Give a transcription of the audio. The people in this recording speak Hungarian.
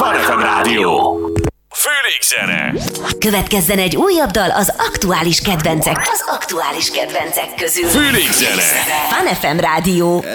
Fun FM Rádió. Főleg zene. Következzen egy újabb dal az aktuális kedvencek közül. Főleg zene. Fun FM Rádió.